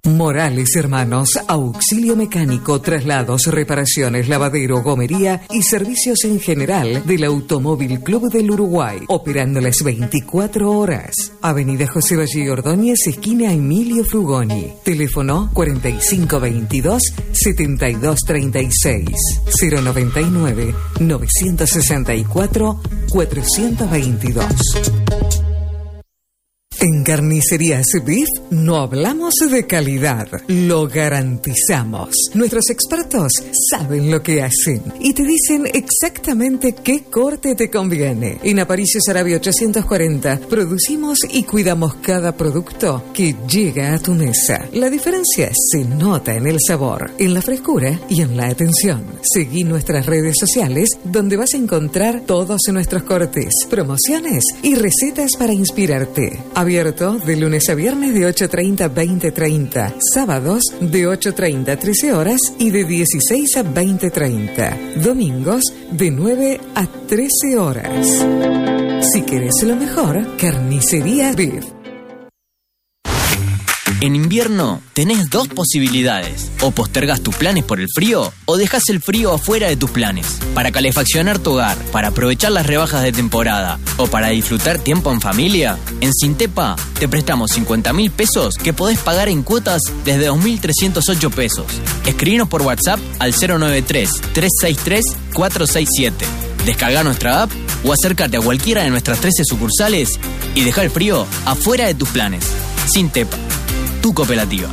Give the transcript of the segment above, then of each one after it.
Morales Hermanos, auxilio mecánico, traslados, reparaciones, lavadero, gomería y servicios en general del Automóvil Club del Uruguay, operando las 24 horas. Avenida José Valle Ordóñez, esquina Emilio Frugoni. Teléfono 4522-7236. 099-964-422. En Carnicerías Beef no hablamos de calidad, lo garantizamos. Nuestros expertos saben lo que hacen y te dicen exactamente qué corte te conviene. En Aparicio Saravia 840 producimos y cuidamos cada producto que llega a tu mesa. La diferencia se nota en el sabor, en la frescura y en la atención. Seguí nuestras redes sociales donde vas a encontrar todos nuestros cortes, promociones y recetas para inspirarte. Abierto de lunes a viernes de 8:30 a 20:30, sábados de 8:30 a 13 horas y de 16 a 20:30, domingos de 9 a 13 horas. Si querés lo mejor, Carnicería Beef. En invierno tenés dos posibilidades: o postergas tus planes por el frío o dejas el frío afuera de tus planes. Para calefaccionar tu hogar, para aprovechar las rebajas de temporada o para disfrutar tiempo en familia, en Sintepa te prestamos 50.000 pesos que podés pagar en cuotas desde 2.308 pesos. Escribinos por WhatsApp al 093-363-467. Descarga nuestra app o acércate a cualquiera de nuestras 13 sucursales y deja el frío afuera de tus planes. Sintepa, tu cooperativa.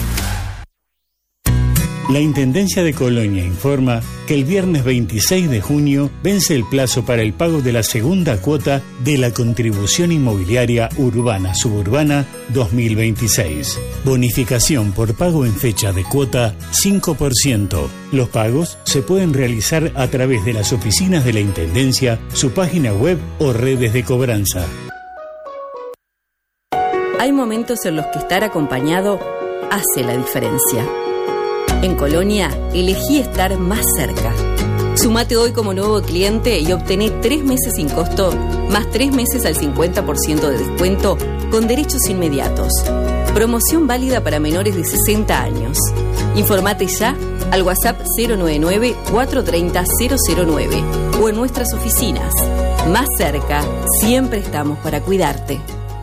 La Intendencia de Colonia informa que el viernes 26 de junio vence el plazo para el pago de la segunda cuota de la Contribución Inmobiliaria Urbana Suburbana 2026. Bonificación por pago en fecha de cuota 5%. Los pagos se pueden realizar a través de las oficinas de la Intendencia, su página web o redes de cobranza. Hay momentos en los que estar acompañado hace la diferencia. En Colonia, elegí estar más cerca. Sumate hoy como nuevo cliente y obtené 3 meses sin costo, más 3 meses al 50% de descuento, con derechos inmediatos. Promoción válida para menores de 60 años. Informate ya al WhatsApp 099-430-009 o en nuestras oficinas. Más cerca, siempre estamos para cuidarte.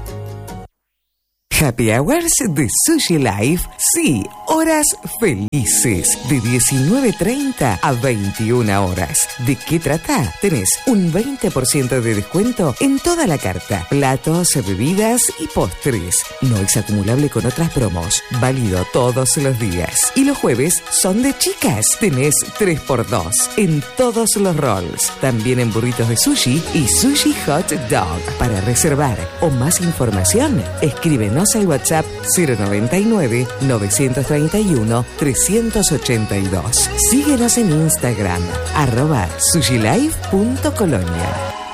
Happy Hours de Sushi Life, sí, horas felices, de 19:30 a 21 horas. ¿De qué trata? Tenés un 20% de descuento en toda la carta, platos, bebidas y postres. No es acumulable con otras promos, válido todos los días. Y los jueves son de chicas, tenés 3x2 en todos los rolls, también en burritos de sushi y sushi hot dog. Para reservar o más información, escríbenos al WhatsApp 099-931-382. Síguenos en Instagram, @sushilife.colonia.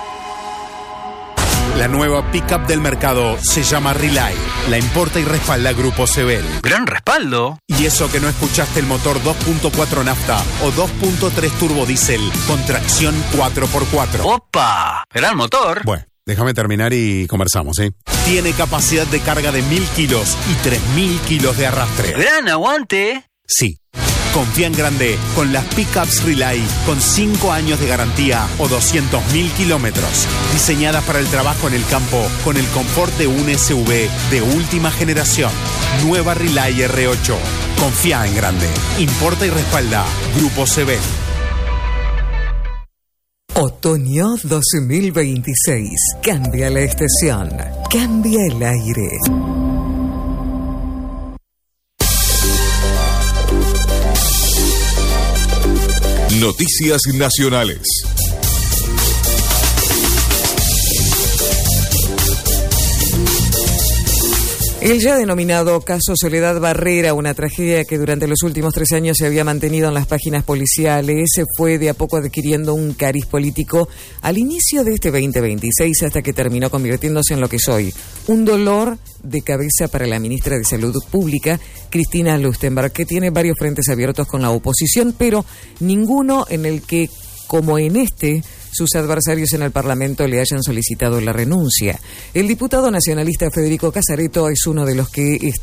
La nueva pickup del mercado se llama Relay. La importa y respalda Grupo Sebel. ¡Gran respaldo! Y eso que no escuchaste el motor 2.4 nafta o 2.3 turbo diésel con tracción 4x4. ¡Opa! ¡Gran motor! Bueno, déjame terminar y conversamos, ¿sí? Tiene capacidad de carga de 1.000 kilos y 3.000 kilos de arrastre. ¡Gran aguante! Sí. Confía en grande con las pickups Relay con 5 años de garantía o 200.000 kilómetros. Diseñadas para el trabajo en el campo con el confort de un SUV de última generación. Nueva Relay R8. Confía en grande. Importa y respalda Grupo Sebel. Otoño 2026. Cambia la estación. Cambia el aire. Noticias nacionales. El ya denominado caso Soledad Barrera, una tragedia que durante los últimos 3 años se había mantenido en las páginas policiales, se fue de a poco adquiriendo un cariz político al inicio de este 2026 hasta que terminó convirtiéndose en lo que es hoy. Un dolor de cabeza para la ministra de Salud Pública, Cristina Lustenberg, que tiene varios frentes abiertos con la oposición, pero ninguno en el que, como en este, sus adversarios en el Parlamento le hayan solicitado la renuncia. El diputado nacionalista Federico Casareto es uno de los que está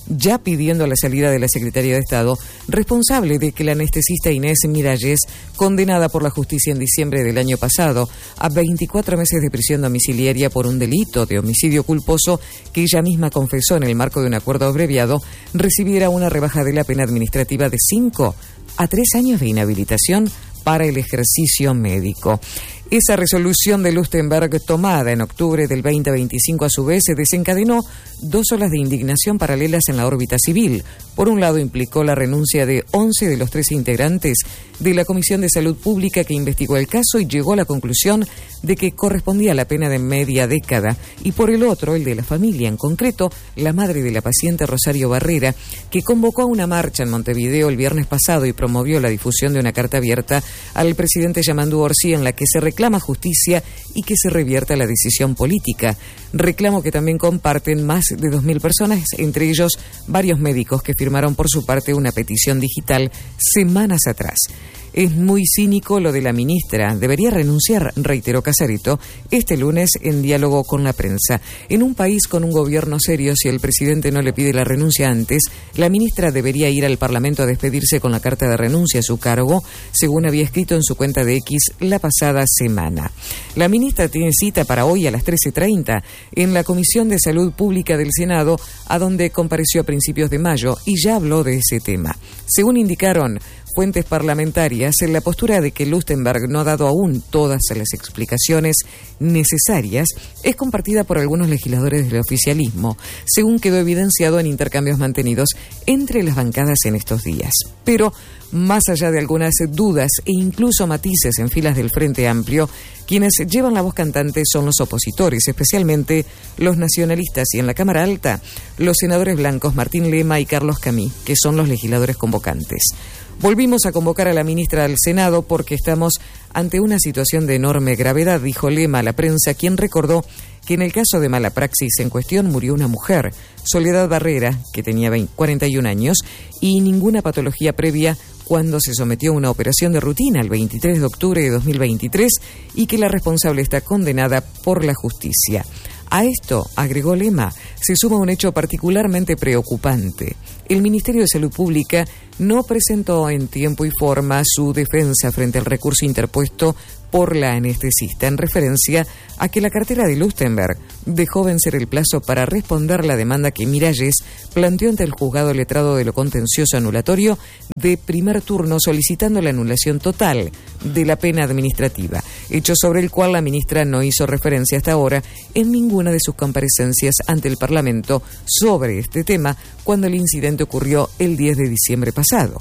ya pidiendo la salida de la Secretaría de Estado, responsable de que la anestesista Inés Miralles, condenada por la justicia en diciembre del año pasado a 24 meses de prisión domiciliaria por un delito de homicidio culposo que ella misma confesó en el marco de un acuerdo abreviado, recibiera una rebaja de la pena administrativa de 5 a 3 años de inhabilitación para el ejercicio médico. Esa resolución de Lustenberg, tomada en octubre del 2025, a su vez, se desencadenó 2 olas de indignación paralelas en la órbita civil. Por un lado, implicó la renuncia de 11 de los 13 integrantes de la Comisión de Salud Pública que investigó el caso y llegó a la conclusión de que correspondía la pena de media década. Y por el otro, el de la familia, en concreto, la madre de la paciente Rosario Barrera, que convocó a una marcha en Montevideo el viernes pasado y promovió la difusión de una carta abierta al presidente Yamandú Orsi en la que se reclama justicia y que se revierta la decisión política. Reclamo que también comparten más de 2.000 personas, entre ellos varios médicos que firmaron por su parte una petición digital semanas atrás. Es muy cínico lo de la ministra. Debería renunciar, reiteró Casareto este lunes en diálogo con la prensa. En un país con un gobierno serio, si el presidente no le pide la renuncia antes, la ministra debería ir al Parlamento a despedirse con la carta de renuncia a su cargo, según había escrito en su cuenta de X la pasada semana. La ministra tiene cita para hoy a las 13:30 en la Comisión de Salud Pública del Senado, a donde compareció a principios de mayo y ya habló de ese tema. Según indicaron fuentes parlamentarias, la postura de que Lustenberg no ha dado aún todas las explicaciones necesarias es compartida por algunos legisladores del oficialismo, según quedó evidenciado en intercambios mantenidos entre las bancadas en estos días. Pero, más allá de algunas dudas e incluso matices en filas del Frente Amplio, quienes llevan la voz cantante son los opositores, especialmente los nacionalistas, y en la Cámara Alta, los senadores blancos Martín Lema y Carlos Camí, que son los legisladores convocantes. Volvimos a convocar a la ministra al Senado porque estamos ante una situación de enorme gravedad, dijo Lema a la prensa, quien recordó que en el caso de mala praxis en cuestión murió una mujer, Soledad Barrera, que tenía 41 años, y ninguna patología previa cuando se sometió a una operación de rutina el 23 de octubre de 2023 y que la responsable está condenada por la justicia. A esto, agregó Lema, se suma un hecho particularmente preocupante. El Ministerio de Salud Pública no presentó en tiempo y forma su defensa frente al recurso interpuesto por la anestesista, en referencia a que la cartera de Lustenberg dejó vencer el plazo para responder la demanda que Miralles planteó ante el juzgado letrado de lo contencioso anulatorio de primer turno, solicitando la anulación total de la pena administrativa, hecho sobre el cual la ministra no hizo referencia hasta ahora en ninguna de sus comparecencias ante el Parlamento sobre este tema cuando el incidente ocurrió el 10 de diciembre pasado.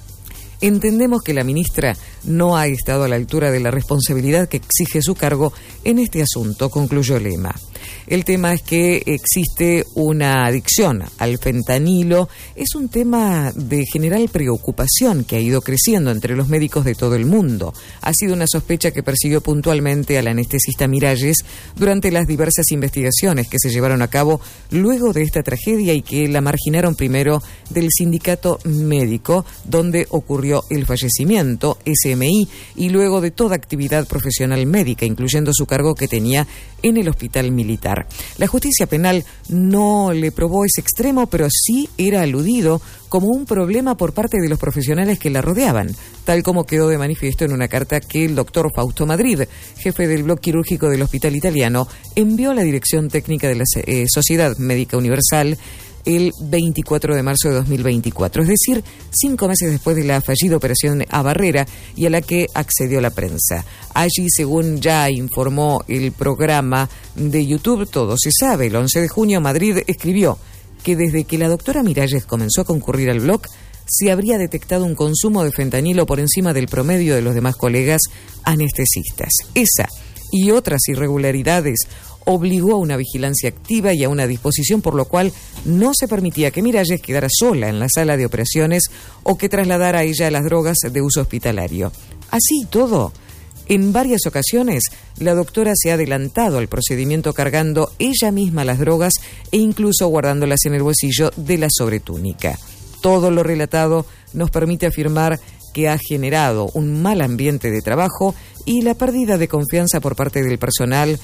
Entendemos que la ministra no ha estado a la altura de la responsabilidad que exige su cargo en este asunto, concluyó Lema. El tema es que existe una adicción al fentanilo. Es un tema de general preocupación que ha ido creciendo entre los médicos de todo el mundo. Ha sido una sospecha que persiguió puntualmente a la anestesista Miralles durante las diversas investigaciones que se llevaron a cabo luego de esta tragedia y que la marginaron primero del sindicato médico, donde ocurrió el fallecimiento, SMI, y luego de toda actividad profesional médica, incluyendo su cargo que tenía en el hospital militar. La justicia penal no le probó ese extremo, pero sí era aludido como un problema por parte de los profesionales que la rodeaban, tal como quedó de manifiesto en una carta que el doctor Fausto Madrid, jefe del bloque quirúrgico del Hospital Italiano, envió a la Dirección Técnica de la Sociedad Médica Universal el 24 de marzo de 2024, es decir, 5 meses después de la fallida operación a Barrera y a la que accedió la prensa. Allí, según ya informó el programa de YouTube Todo se sabe, el 11 de junio Madrid escribió que desde que la doctora Miralles comenzó a concurrir al blog, se habría detectado un consumo de fentanilo por encima del promedio de los demás colegas anestesistas. Esa y otras irregularidades obligó a una vigilancia activa y a una disposición por lo cual no se permitía que Miralles quedara sola en la sala de operaciones o que trasladara a ella las drogas de uso hospitalario. Así y todo, en varias ocasiones la doctora se ha adelantado al procedimiento cargando ella misma las drogas e incluso guardándolas en el bolsillo de la sobretúnica. Todo lo relatado nos permite afirmar que ha generado un mal ambiente de trabajo y la pérdida de confianza por parte del personal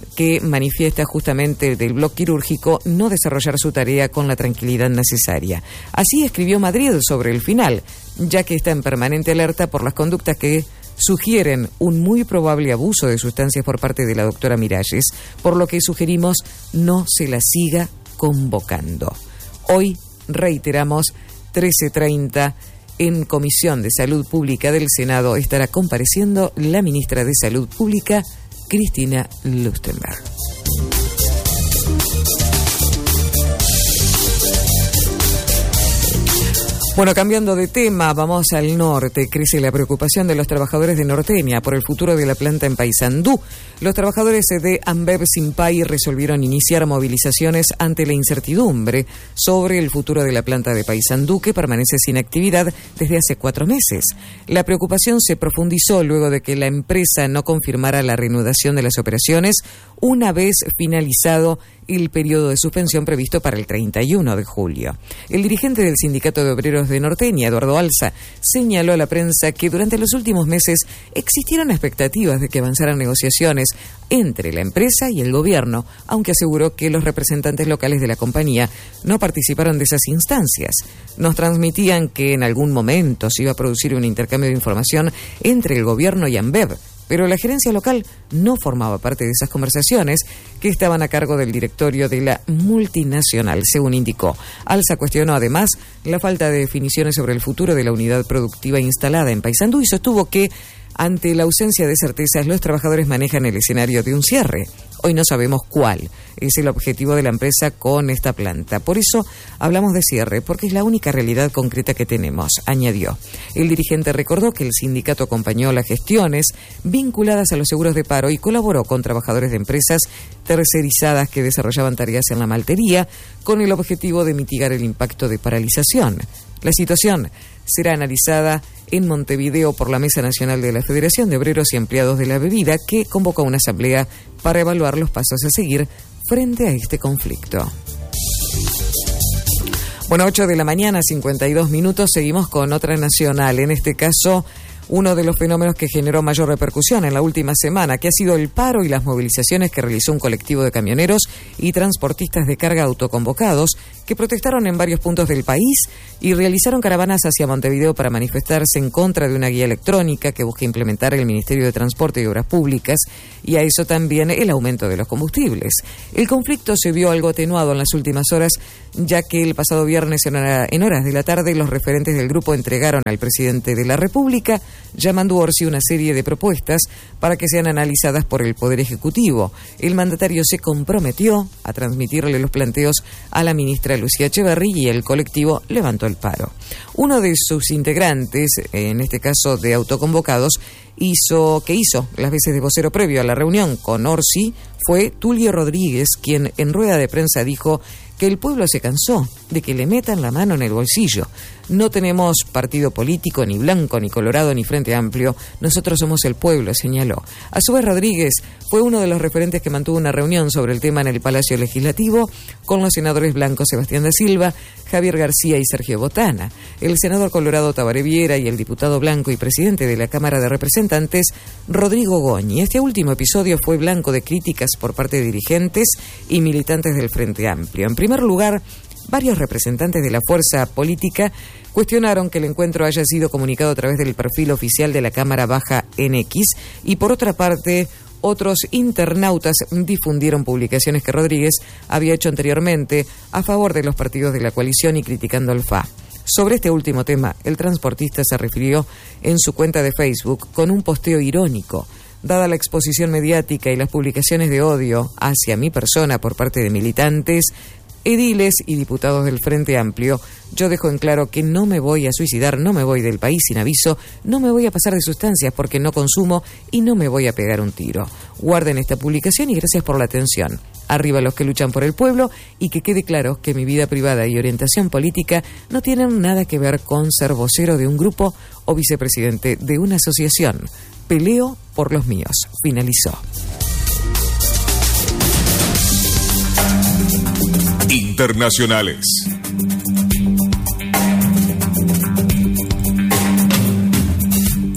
que manifiesta justamente del bloque quirúrgico no desarrollar su tarea con la tranquilidad necesaria. Así escribió Madrid sobre el final, ya que está en permanente alerta por las conductas que sugieren un muy probable abuso de sustancias por parte de la doctora Miralles, por lo que sugerimos no se la siga convocando. Hoy, reiteramos, 13:30, en Comisión de Salud Pública del Senado estará compareciendo la ministra de Salud Pública, Cristina Lustenberg. Bueno, cambiando de tema, vamos al norte. Crece la preocupación de los trabajadores de Norteña por el futuro de la planta en Paysandú. Los trabajadores de Ambev Simpay resolvieron iniciar movilizaciones ante la incertidumbre sobre el futuro de la planta de Paysandú, que permanece sin actividad desde hace 4 meses. La preocupación se profundizó luego de que la empresa no confirmara la reanudación de las operaciones una vez finalizado el periodo de suspensión previsto para el 31 de julio. El dirigente del Sindicato de Obreros de Norteña, Eduardo Alza, señaló a la prensa que durante los últimos meses existieron expectativas de que avanzaran negociaciones entre la empresa y el gobierno, aunque aseguró que los representantes locales de la compañía no participaron de esas instancias. Nos transmitían que en algún momento se iba a producir un intercambio de información entre el gobierno y Ambev, pero la gerencia local no formaba parte de esas conversaciones que estaban a cargo del directorio de la multinacional, según indicó. Alza cuestionó además la falta de definiciones sobre el futuro de la unidad productiva instalada en Paysandú y sostuvo que, ante la ausencia de certezas, los trabajadores manejan el escenario de un cierre. Hoy no sabemos cuál es el objetivo de la empresa con esta planta. Por eso hablamos de cierre, porque es la única realidad concreta que tenemos, añadió. El dirigente recordó que el sindicato acompañó las gestiones vinculadas a los seguros de paro y colaboró con trabajadores de empresas tercerizadas que desarrollaban tareas en la maltería con el objetivo de mitigar el impacto de paralización. La situación será analizada en Montevideo por la Mesa Nacional de la Federación de Obreros y Empleados de la Bebida, que convocó una asamblea para evaluar los pasos a seguir frente a este conflicto. Bueno, 8 de la mañana, 52 minutos, seguimos con otra nacional, en este caso uno de los fenómenos que generó mayor repercusión en la última semana, que ha sido el paro y las movilizaciones que realizó un colectivo de camioneros y transportistas de carga autoconvocados que protestaron en varios puntos del país y realizaron caravanas hacia Montevideo para manifestarse en contra de una guía electrónica que busca implementar el Ministerio de Transporte y Obras Públicas, y a eso también el aumento de los combustibles. El conflicto se vio algo atenuado en las últimas horas, ya que el pasado viernes en horas de la tarde los referentes del grupo entregaron al presidente de la República, Yamandu Orsi, una serie de propuestas para que sean analizadas por el Poder Ejecutivo. El mandatario se comprometió a transmitirle los planteos a la ministra Lucía Echeverri y el colectivo levantó el paro. Uno de sus integrantes, en este caso de autoconvocados, hizo las veces de vocero previo a la reunión con Orsi, fue Tulio Rodríguez, quien en rueda de prensa dijo que el pueblo se cansó de que le metan la mano en el bolsillo. No tenemos partido político, ni blanco, ni colorado, ni Frente Amplio. Nosotros somos el pueblo, señaló. A su vez, Rodríguez fue uno de los referentes que mantuvo una reunión sobre el tema en el Palacio Legislativo con los senadores blancos Sebastián da Silva, Javier García y Sergio Botana, el senador colorado Tabaré Viera y el diputado blanco y presidente de la Cámara de Representantes, Rodrigo Goñi. Este último episodio fue blanco de críticas por parte de dirigentes y militantes del Frente Amplio. En primer lugar, varios representantes de la fuerza política cuestionaron que el encuentro haya sido comunicado a través del perfil oficial de la Cámara Baja NX y, por otra parte, otros internautas difundieron publicaciones que Rodríguez había hecho anteriormente a favor de los partidos de la coalición y criticando al FA. Sobre este último tema, el transportista se refirió en su cuenta de Facebook con un posteo irónico. Dada la exposición mediática y las publicaciones de odio hacia mi persona por parte de militantes, ediles y diputados del Frente Amplio, yo dejo en claro que no me voy a suicidar, no me voy del país sin aviso, no me voy a pasar de sustancias porque no consumo y no me voy a pegar un tiro. Guarden esta publicación y gracias por la atención. Arriba los que luchan por el pueblo, y que quede claro que mi vida privada y orientación política no tienen nada que ver con ser vocero de un grupo o vicepresidente de una asociación. Peleo por los míos, finalizó. Internacionales.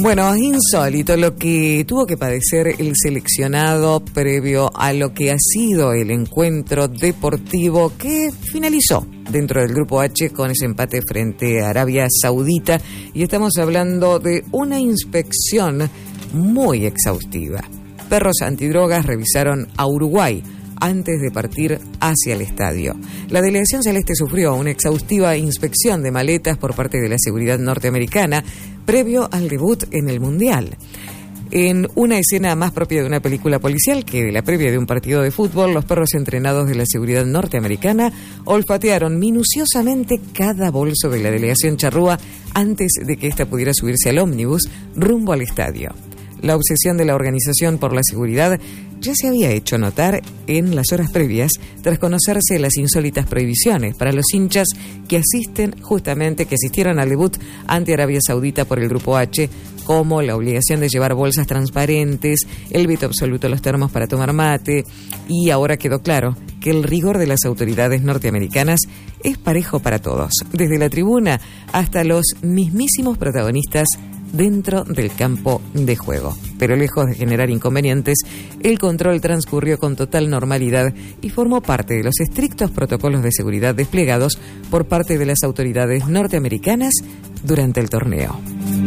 Bueno, insólito lo que tuvo que padecer el seleccionado previo a lo que ha sido el encuentro deportivo que finalizó dentro del Grupo H con ese empate frente a Arabia Saudita, y estamos hablando de una inspección muy exhaustiva. Perros antidrogas revisaron a Uruguay antes de partir hacia el estadio. La delegación celeste sufrió una exhaustiva inspección de maletas por parte de la seguridad norteamericana previo al debut en el Mundial. En una escena más propia de una película policial que de la previa de un partido de fútbol, los perros entrenados de la seguridad norteamericana olfatearon minuciosamente cada bolso de la delegación charrúa antes de que ésta pudiera subirse al ómnibus rumbo al estadio. La obsesión de la organización por la seguridad ya se había hecho notar en las horas previas tras conocerse las insólitas prohibiciones para los hinchas que asistieron al debut ante Arabia Saudita por el Grupo H, como la obligación de llevar bolsas transparentes, el veto absoluto a los termos para tomar mate, y ahora quedó claro que el rigor de las autoridades norteamericanas es parejo para todos, desde la tribuna hasta los mismísimos protagonistas dentro del campo de juego. Pero lejos de generar inconvenientes, el control transcurrió con total normalidad y formó parte de los estrictos protocolos de seguridad desplegados por parte de las autoridades norteamericanas durante el torneo.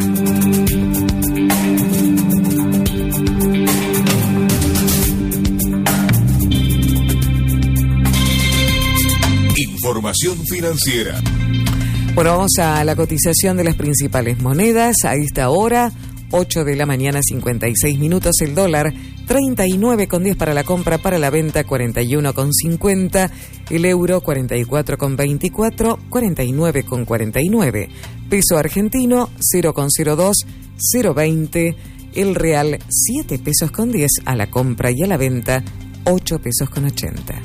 Información financiera. Bueno, vamos a la cotización de las principales monedas. A esta hora, 8 de la mañana, 56 minutos, el dólar 39,10 para la compra, para la venta 41,50, el euro 44,24, 49,49, peso argentino 0,02, 0,20, el real 7 pesos con 10 a la compra y a la venta 8 pesos con 80.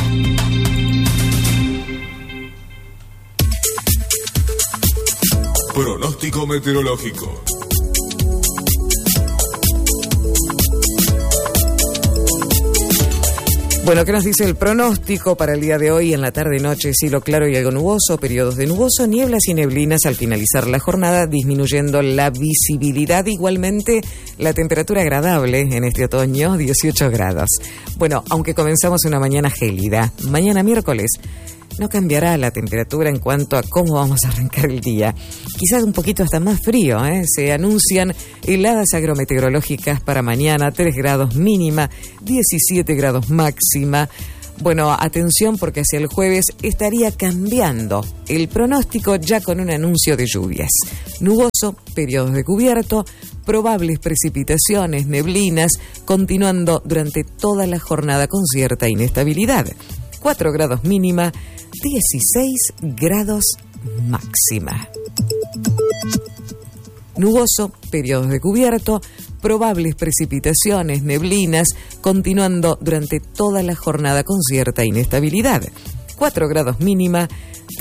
Pronóstico meteorológico. Bueno, ¿qué nos dice el pronóstico para el día de hoy? En la tarde-noche, cielo claro y algo nuboso, periodos de nuboso, nieblas y neblinas al finalizar la jornada, disminuyendo la visibilidad. Igualmente, la temperatura agradable en este otoño, 18 grados. Bueno, aunque comenzamos una mañana gélida, mañana miércoles no cambiará la temperatura en cuanto a cómo vamos a arrancar el día. Quizás un poquito hasta más frío, ¿eh? Se anuncian heladas agrometeorológicas para mañana, 3 grados mínima, 17 grados máxima. Bueno, atención porque hacia el jueves estaría cambiando el pronóstico ya con un anuncio de lluvias. Nuboso, periodos de cubierto, probables precipitaciones, neblinas, continuando durante toda la jornada con cierta inestabilidad. 4 grados mínima, 16 grados máxima. Nuboso, periodos de cubierto, probables precipitaciones, neblinas, continuando durante toda la jornada con cierta inestabilidad. 4 grados mínima,